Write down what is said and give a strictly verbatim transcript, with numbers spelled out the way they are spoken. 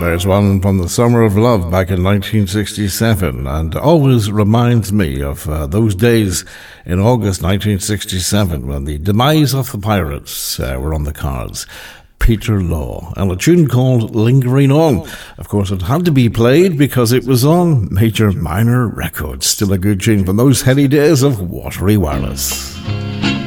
There's one from the Summer of Love back in nineteen sixty-seven, and always reminds me of uh, those days in August nineteen sixty-seven when the demise of the Pirates uh, were on the cards. Peter Law, and a tune called Lingering On. Of course, it had to be played because it was on Major Minor Records. Still a good tune from those heady days of Watery Wireless.